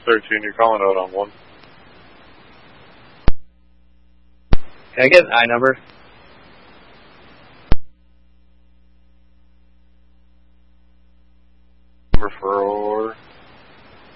13, you're calling out on 1. Can I get an I number? Number 4.